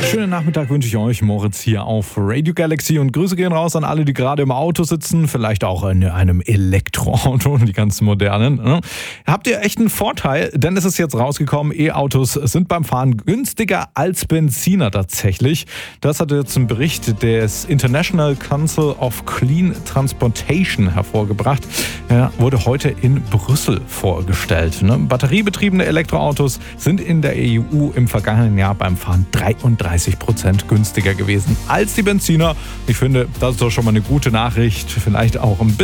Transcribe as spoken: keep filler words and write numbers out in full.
Schönen Nachmittag wünsche ich euch, Moritz hier auf Radio Galaxy, und Grüße gehen raus an alle, die gerade im Auto sitzen, vielleicht auch in einem Elektroauto, die ganz modernen. Ne? Habt ihr echt einen Vorteil, denn es ist jetzt rausgekommen, E-Autos sind beim Fahren günstiger als Benziner tatsächlich. Das hat jetzt ein Bericht des International Council of Clean Transportation hervorgebracht. Er wurde heute in Brüssel vorgestellt. Ne? Batteriebetriebene Elektroautos sind in der E U im vergangenen Jahr beim Fahren dreiunddreißig Prozent günstiger gewesen als die Benziner. Ich finde, das ist doch schon mal eine gute Nachricht. Vielleicht auch ein bisschen